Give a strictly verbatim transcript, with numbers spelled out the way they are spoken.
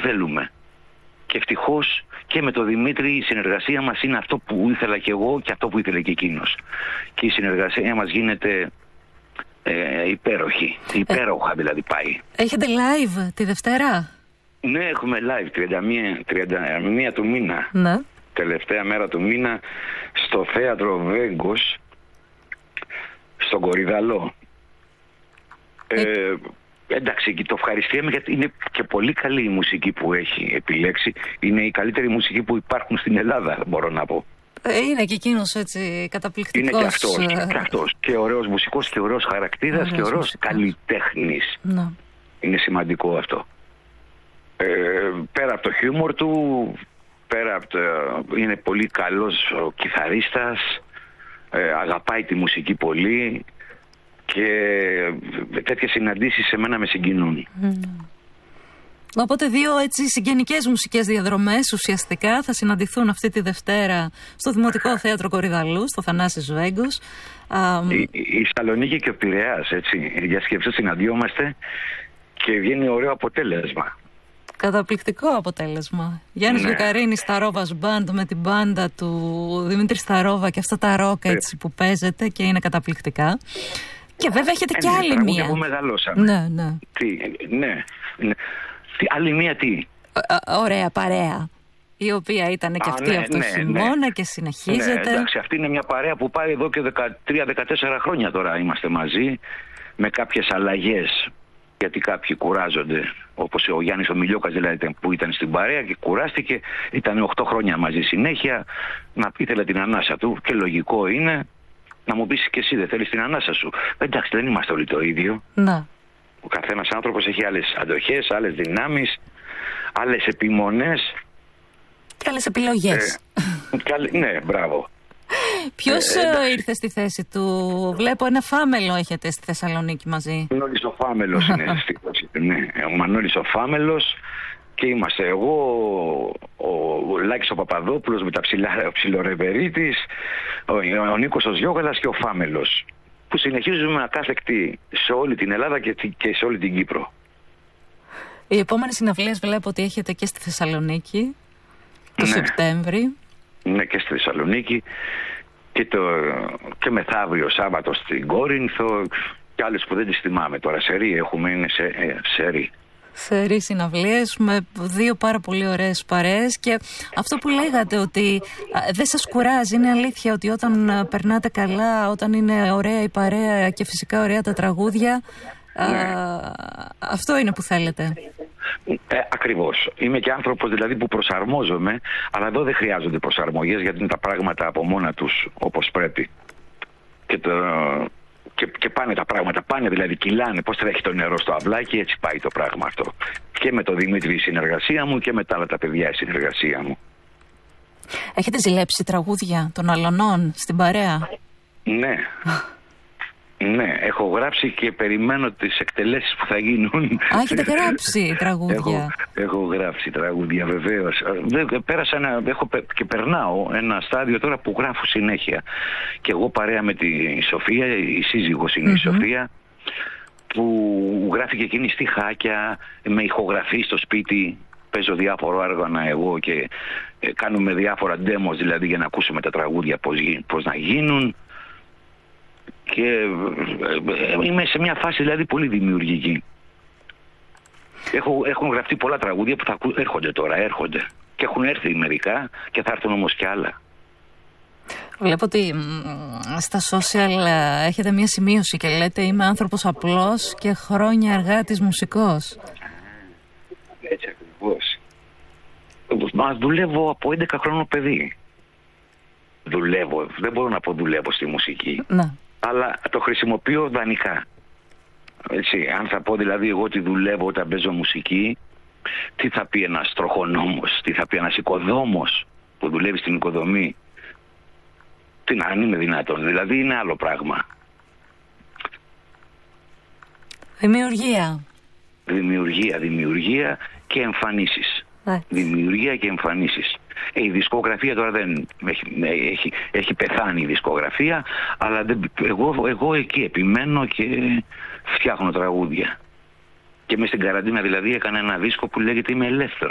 θέλουμε. Και ευτυχώς και με τον Δημήτρη η συνεργασία μας είναι αυτό που ήθελα και εγώ και αυτό που ήθελε και εκείνος. Και η συνεργασία μας γίνεται ε, υπέροχη, υπέροχα ε, δηλαδή πάει. Έχετε live τη Δευτέρα? Ναι, έχουμε live τριάντα μία του μήνα. Ναι. Τελευταία μέρα του μήνα στο Θέατρο Βέγκος, στον Κορυδαλό. Ε, ε, εντάξει, και το ευχαριστούμε γιατί είναι και πολύ καλή η μουσική που έχει επιλέξει. Είναι η καλύτερη μουσική που υπάρχουν στην Ελλάδα, μπορώ να πω. Ε, είναι και εκείνος έτσι καταπληκτικός. Είναι και αυτός, και, αυτός. Και ωραίος μουσικός και ωραίος χαρακτήρας ωραίος και ωραίος μουσικός. Καλλιτέχνης. Ναι. Είναι σημαντικό αυτό. Ε, πέρα από το χιούμορ του, πέρα από το, είναι πολύ καλός ο κιθαρίστας, ε, αγαπάει τη μουσική πολύ και τέτοιες συναντήσεις σε μένα με συγκινούν. Mm. Οπότε δύο έτσι συγγενικές μουσικές διαδρομές ουσιαστικά θα συναντηθούν αυτή τη Δευτέρα στο Δημοτικό Θέατρο Κορυδαλού, στο Θανάσης Βέγκος. Η, η Σαλονίκη και ο Πειραιάς, έτσι, για σκέψου συναντιόμαστε και βγαίνει ωραίο αποτέλεσμα. Καταπληκτικό αποτέλεσμα. Γιάννης ναι. Λουκαρίνης στα Ρόβας Μπαντ με την μπάντα του Δημήτρη Σταρόβα και αυτά τα ροκ έτσι που παίζετε και είναι καταπληκτικά. Και βέβαια έχετε ε, και ναι, άλλη μία. Που μεγαλώσαμε. Ναι, ναι. Τι, ναι, ναι. Τι, άλλη μία τι. Ω, ωραία παρέα. Η οποία ήταν και Α, αυτή ναι, αυτό ναι, χειμώνα ναι. και συνεχίζεται. Ναι, εντάξει, αυτή είναι μια παρέα που πάει εδώ και δεκατρία δεκατέσσερα χρόνια τώρα είμαστε μαζί, με κάποιες αλλαγές. Γιατί κάποιοι κουράζονται, όπως ο Γιάννης ο Μιλιόκας δηλαδή που ήταν στην παρέα και κουράστηκε, ήταν οκτώ χρόνια μαζί συνέχεια, να ήθελε την ανάσα του και λογικό είναι να μου πεις και εσύ δεν θέλεις την ανάσα σου. Εντάξει, δεν είμαστε όλοι το ίδιο. Να. Ο καθένας άνθρωπος έχει άλλες αντοχές, άλλες δυνάμεις, άλλες επιμονές. Και άλλες επιλογές. Ε, καλ... ναι, μπράβο. Ποιος ε, ήρθε στη θέση του? Βλέπω ένα Φάμελο έχετε στη Θεσσαλονίκη μαζί. Ο Μανώλης ο Φάμελος είναι στη θέση του, ναι. Ο Μανώλης ο Φάμελος και είμαστε εγώ, ο, ο Λάκης ο Παπαδόπουλος με τα ψηλά, ο Ψιλορεβερίτης, ο, ο Νίκος ο Ζιόγαλας και ο Φάμελος. Που συνεχίζουμε ακάθεκτοι σε όλη την Ελλάδα και, και σε όλη την Κύπρο. Οι επόμενες συναυλίες βλέπω ότι έχετε και στη Θεσσαλονίκη το ναι. Σεπτέμβρη. Ναι, και στη Θεσσαλονίκη και, το, και μεθαύριο Σάββατο στην Κόρινθο και άλλες που δεν τις θυμάμαι τώρα. Σερί έχουμε, είναι σε, ε, σερί. Σερί συναυλίες με δύο πάρα πολύ ωραίες παρέες και αυτό που λέγατε ότι α, δεν σας κουράζει, είναι αλήθεια ότι όταν α, περνάτε καλά, όταν είναι ωραία η παρέα και φυσικά ωραία τα τραγούδια, α, ναι. αυτό είναι που θέλετε. Ε, ακριβώς. Είμαι και άνθρωπος δηλαδή που προσαρμόζομαι, αλλά εδώ δεν χρειάζονται προσαρμογές γιατί είναι τα πράγματα από μόνα τους όπως πρέπει. Και, το, και, και πάνε τα πράγματα, πάνε δηλαδή, κυλάνε. Πώς τρέχει το νερό στο αυλάκι, έτσι πάει το πράγμα αυτό. Και με τον Δημήτρη η συνεργασία μου και με τα άλλα τα παιδιά η συνεργασία μου. Έχετε ζηλέψει τραγούδια των αλωνών στην παρέα? Ναι. Ναι, έχω γράψει και περιμένω τις εκτελέσεις που θα γίνουν. Α, έχετε γράψει τραγούδια? Έχω, έχω γράψει τραγούδια, βεβαίως. Πέρασα ένα, έχω και περνάω ένα στάδιο τώρα που γράφω συνέχεια. Και εγώ παρέα με τη Σοφία, η σύζυγος είναι mm-hmm. η Σοφία, που γράφει και εκείνη στιχάκια, με ηχογραφεί στο σπίτι. Παίζω διάφορα άργανα εγώ και κάνουμε διάφορα demos δηλαδή για να ακούσουμε τα τραγούδια πώς, πώς να γίνουν. Και είμαι σε μια φάση δηλαδή πολύ δημιουργική. Έχω, έχουν γραφτεί πολλά τραγούδια που θα έρχονται τώρα, έρχονται. Και έχουν έρθει μερικά και θα έρθουν όμως κι άλλα. Βλέπω ότι στα social έχετε μια σημείωση και λέτε είμαι άνθρωπος απλός και χρόνια εργάτης μουσικός. Έτσι ακριβώς. Μα δουλεύω από έντεκα χρονών παιδί. Δουλεύω, δεν μπορώ να πω δουλεύω στη μουσική. Να. Αλλά το χρησιμοποιώ δανεικά. Έτσι, αν θα πω δηλαδή εγώ ότι δουλεύω όταν παίζω μουσική, τι θα πει ένας τροχονόμος, τι θα πει ένας οικοδόμος που δουλεύει στην οικοδομή. Τι να, αν είναι δυνατόν, δηλαδή είναι άλλο πράγμα. Δημιουργία. Δημιουργία, δημιουργία και εμφανίσεις. Yeah. Δημιουργία και εμφανίσεις. Η δισκογραφία τώρα δεν έχει, έχει, έχει πεθάνει η δισκογραφία, αλλά δεν, εγώ, εγώ εκεί επιμένω και φτιάχνω τραγούδια. Και μες στην καραντίνα δηλαδή έκανα ένα δίσκο που λέγεται Είμαι ελεύθερος.